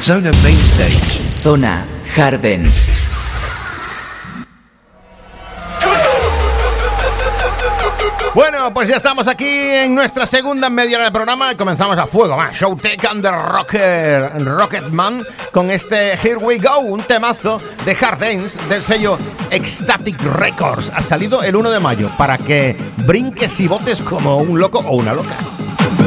Zona Main Stage. Zona Hard Dance. Bueno, pues ya estamos aquí en nuestra segunda media hora del programa y comenzamos a fuego, más Showtek and the Rocketman con este Here We Go, un temazo de Hard Dance del sello Ecstatic Records. Ha salido el 1 de mayo para que brinques y botes como un loco o una loca.